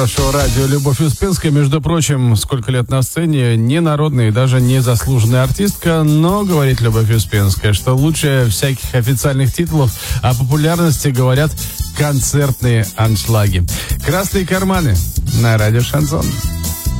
Шоу радио «Любовь Успенская». Между прочим, сколько лет на сцене, не народная и даже не заслуженная артистка, но говорит Любовь Успенская, что лучше всяких официальных титулов о популярности говорят концертные аншлаги. «Красные карманы» на радио «Шансон».